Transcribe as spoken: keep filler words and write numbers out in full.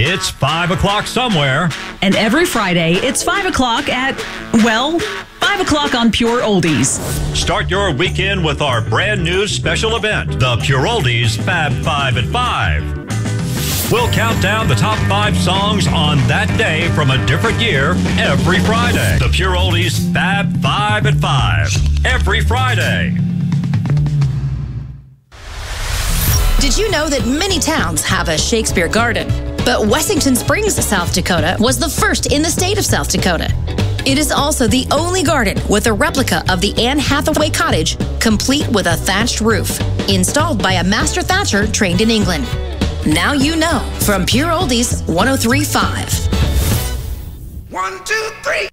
It's five o'clock somewhere. And every Friday, it's five o'clock at, well, five o'clock on Pure Oldies. Start your weekend with our brand new special event, the Pure Oldies Fab Five at Five. We'll count down the top five songs on that day from a different year every Friday. The Pure Oldies Fab Five at Five. Every Friday. Did you know that many towns have a Shakespeare Garden? But Wessington Springs, South Dakota was the first in the state of South Dakota. It is also the only garden with a replica of the Anne Hathaway Cottage, complete with a thatched roof, installed by a master thatcher trained in England. Now you know from Pure Oldies one oh three point five. One, two, three.